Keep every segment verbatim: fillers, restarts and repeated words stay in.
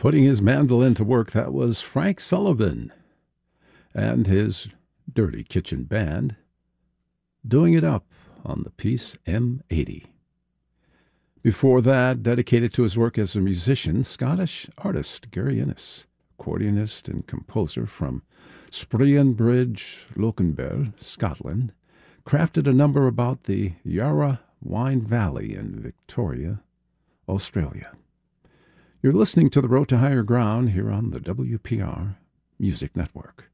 Putting his mandolin to work, that was Frank Sullivan and his Dirty Kitchen Band doing it up on the piece M eighty. Before that, dedicated to his work as a musician, Scottish artist Gary Innes, accordionist and composer from Spreeanbridge, Lochinver, Scotland, crafted a number about the Yarra Wine Valley in Victoria, Australia. You're listening to The Road to Higher Ground here on the W P R Music Network.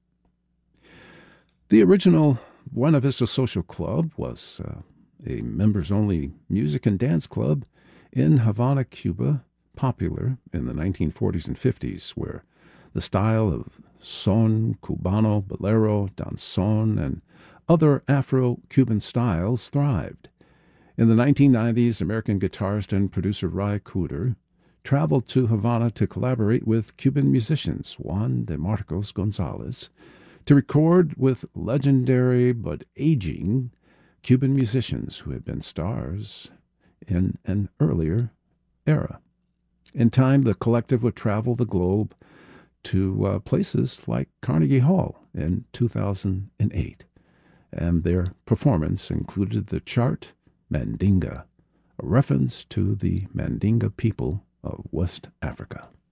The original Buena Vista Social Club was uh, a members-only music and dance club in Havana, Cuba, popular in the nineteen forties and fifties, where the style of son, cubano, bolero, danzón, and other Afro-Cuban styles thrived. In the nineteen nineties, American guitarist and producer Ry Cooder traveled to Havana to collaborate with Cuban musicians Juan de Marcos Gonzalez to record with legendary but aging Cuban musicians who had been stars in an earlier era. In time, the collective would travel the globe to uh, places like Carnegie Hall in two thousand eight, and their performance included the chart Mandinga, a reference to the Mandinga people of West Africa.